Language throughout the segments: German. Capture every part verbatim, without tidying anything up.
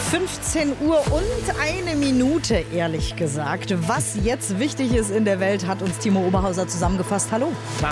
fünfzehn Uhr und eine Minute, ehrlich gesagt. Was jetzt wichtig ist in der Welt, hat uns Timo Oberhauser zusammengefasst. Hallo. Tag.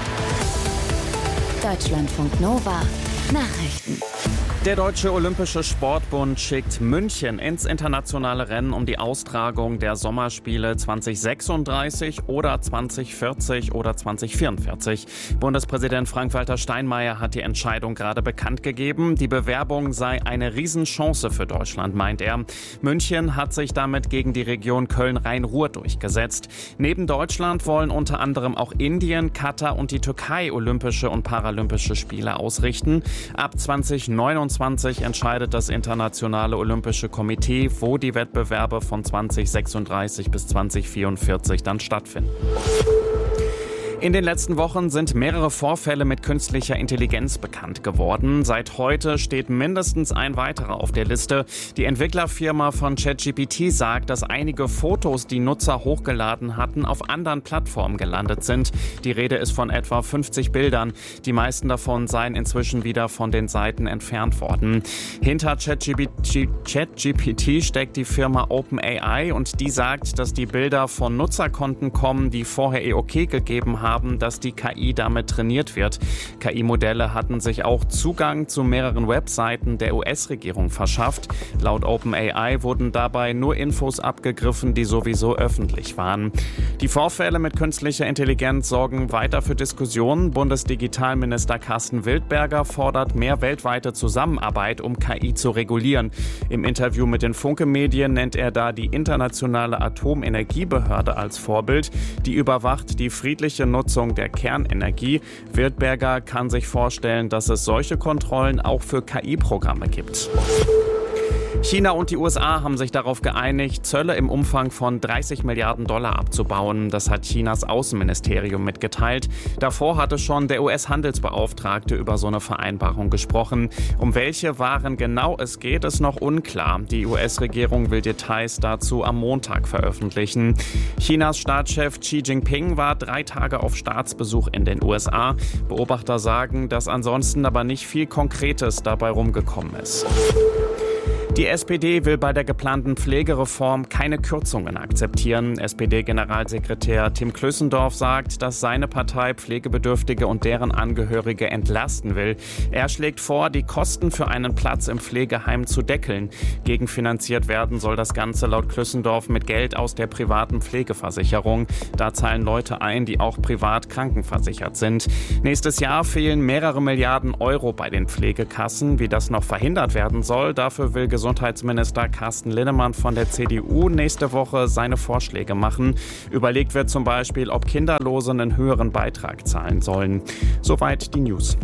Deutschlandfunk Nova. Nachrichten. Der Deutsche Olympische Sportbund schickt München ins internationale Rennen um die Austragung der Sommerspiele zwanzig sechsunddreißig oder zwanzig vierzig oder zwanzig vierundvierzig. Bundespräsident Frank-Walter Steinmeier hat die Entscheidung gerade bekannt gegeben. Die Bewerbung sei eine Riesenchance für Deutschland, meint er. München hat sich damit gegen die Region Köln-Rhein-Ruhr durchgesetzt. Neben Deutschland wollen unter anderem auch Indien, Katar und die Türkei Olympische und Paralympische Spiele ausrichten. Ab zwanzig neunundzwanzig entscheidet das Internationale Olympische Komitee, wo die Wettbewerbe von zwanzig sechsunddreißig bis zwanzig vierundvierzig dann stattfinden. In den letzten Wochen sind mehrere Vorfälle mit künstlicher Intelligenz bekannt geworden. Seit heute steht mindestens ein weiterer auf der Liste. Die Entwicklerfirma von ChatGPT sagt, dass einige Fotos, die Nutzer hochgeladen hatten, auf anderen Plattformen gelandet sind. Die Rede ist von etwa fünfzig Bildern. Die meisten davon seien inzwischen wieder von den Seiten entfernt worden. Hinter ChatGPT, ChatGPT steckt die Firma OpenAI und die sagt, dass die Bilder von Nutzerkonten kommen, die vorher eh okay gegeben haben. Haben, dass die K I damit trainiert wird. K I-Modelle hatten sich auch Zugang zu mehreren Webseiten der U S-Regierung verschafft. Laut OpenAI wurden dabei nur Infos abgegriffen, die sowieso öffentlich waren. Die Vorfälle mit künstlicher Intelligenz sorgen weiter für Diskussionen. Bundesdigitalminister Carsten Wildberger fordert mehr weltweite Zusammenarbeit, um K I zu regulieren. Im Interview mit den Funke-Medien nennt er da die Internationale Atomenergiebehörde als Vorbild. Die überwacht die friedliche Nutzung der Kernenergie. Wildberger kann sich vorstellen, dass es solche Kontrollen auch für K I-Programme gibt. China und die U S A haben sich darauf geeinigt, Zölle im Umfang von dreißig Milliarden Dollar abzubauen. Das hat Chinas Außenministerium mitgeteilt. Davor hatte schon der U S-Handelsbeauftragte über so eine Vereinbarung gesprochen. Um welche Waren genau es geht, ist noch unklar. Die U S-Regierung will Details dazu am Montag veröffentlichen. Chinas Staatschef Xi Jinping war drei Tage auf Staatsbesuch in den U S A. Beobachter sagen, dass ansonsten aber nicht viel Konkretes dabei rumgekommen ist. Die S P D will bei der geplanten Pflegereform keine Kürzungen akzeptieren. S P D-Generalsekretär Tim Klössendorf sagt, dass seine Partei Pflegebedürftige und deren Angehörige entlasten will. Er schlägt vor, die Kosten für einen Platz im Pflegeheim zu deckeln. Gegenfinanziert werden soll das Ganze laut Klössendorf mit Geld aus der privaten Pflegeversicherung. Da zahlen Leute ein, die auch privat krankenversichert sind. Nächstes Jahr fehlen mehrere Milliarden Euro bei den Pflegekassen. Wie das noch verhindert werden soll, dafür will Gesundheitsminister Carsten Linnemann von der C D U nächste Woche seine Vorschläge machen. Überlegt wird zum Beispiel, ob Kinderlose einen höheren Beitrag zahlen sollen. Soweit die News.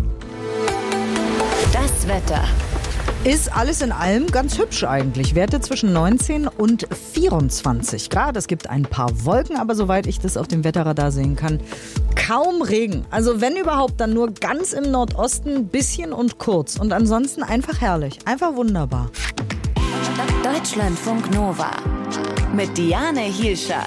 Das Wetter. Ist alles in allem ganz hübsch eigentlich. Werte zwischen neunzehn und vierundzwanzig Grad. Es gibt ein paar Wolken, aber soweit ich das auf dem Wetterradar sehen kann, kaum Regen. Also wenn überhaupt, dann nur ganz im Nordosten, bisschen und kurz. Und ansonsten einfach herrlich, einfach wunderbar. Deutschlandfunk Nova mit Diane Hielscher.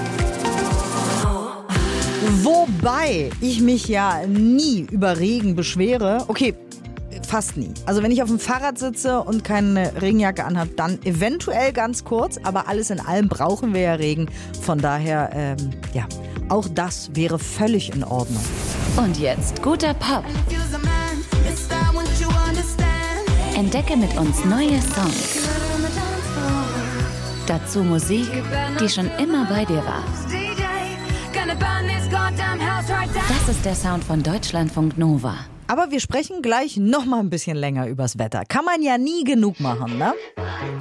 Wobei ich mich ja nie über Regen beschwere. Okay, fast nie. Also wenn ich auf dem Fahrrad sitze und keine Regenjacke anhabe, dann eventuell ganz kurz. Aber alles in allem brauchen wir ja Regen. Von daher, ähm, ja, auch das wäre völlig in Ordnung. Und jetzt guter Pop. Entdecke mit uns neue Songs. Dazu Musik, die schon immer bei dir war. Das ist der Sound von Deutschlandfunk Nova. Aber wir sprechen gleich noch mal ein bisschen länger übers Wetter. Kann man ja nie genug machen, ne?